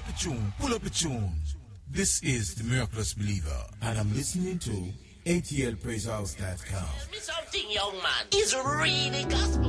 a tune, pull up a tune. This is The Miraculous Believer, and I'm listening to ATLPraiseHouse.com. Tell me something, young man. Is really gospel